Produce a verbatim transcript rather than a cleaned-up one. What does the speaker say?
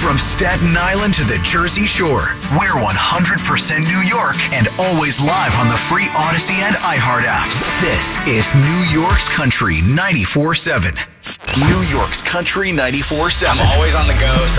From Staten Island to the Jersey Shore, we're one hundred percent New York and always live on the free Odyssey and iHeart apps. This is New York's Country ninety-four seven. New York's Country ninety-four seven. I'm always on the go. So